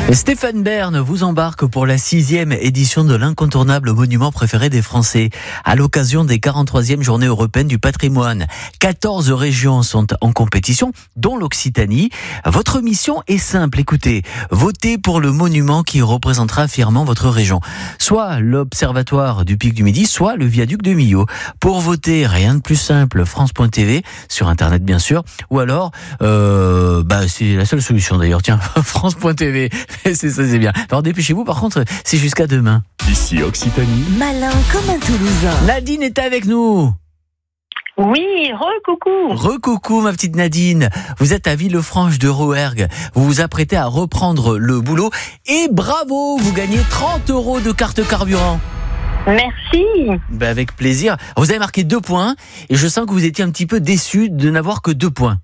Stéphane Bern vous embarque pour la 6e édition de l'incontournable monument préféré des Français. À l'occasion des 43e Journées européennes du patrimoine, 14 régions sont en compétition, dont l'Occitanie. Votre mission est simple, écoutez, votez pour le monument qui représentera fièrement votre région. Soit l'Observatoire du Pic du Midi, soit le Viaduc de Millau. Pour voter, rien de plus simple, France.tv, sur Internet bien sûr, ou alors, c'est la seule solution d'ailleurs, tiens, France.tv. C'est ça, c'est bien. Alors dépêchez-vous, par contre, c'est jusqu'à demain. Ici Occitanie. Malin comme un Toulousain. Nadine est avec nous. Oui, re-coucou. Re-coucou, ma petite Nadine. Vous êtes à Villefranche de Rouergue. Vous vous apprêtez à reprendre le boulot. Et bravo, vous gagnez 30 € de carte carburant. Merci. Avec plaisir. Vous avez marqué 2 points. Et je sens que vous étiez un petit peu déçu de n'avoir que 2 points.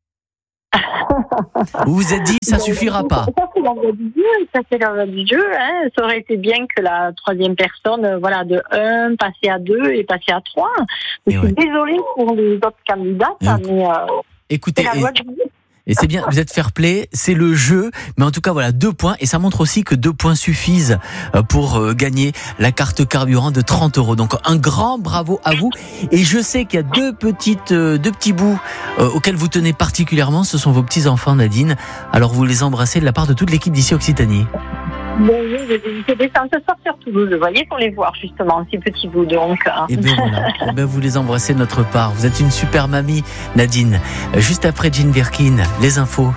Vous vous êtes dit, ça suffira pas. Ça, c'est l'envoi du jeu. Hein. Ça aurait été bien que la troisième personne, de 1, passer à 2 et passer à 3. Je suis désolée pour les autres candidats, mais écoutez, c'est la loi du jeu. Et c'est bien, vous êtes fair play, c'est le jeu, mais en tout cas 2 points, et ça montre aussi que 2 points suffisent pour gagner la carte carburant de 30 €. Donc un grand bravo à vous, et je sais qu'il y a deux petits bouts auxquels vous tenez particulièrement, ce sont vos petits-enfants, Nadine, alors vous les embrassez de la part de toute l'équipe d'ici Occitanie. Oui, j'ai descendu ce soir sur Toulouse, vous voyez, pour les voir justement, ces petits bouts donc. Et voilà, vous les embrassez de notre part, vous êtes une super mamie, Nadine. Juste après Jane Birkin, les infos.